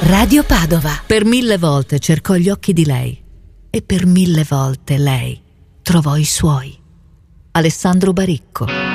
Radio Padova. Per 1000 volte cercò gli occhi di lei e per 1000 volte lei trovò i suoi. Alessandro Baricco.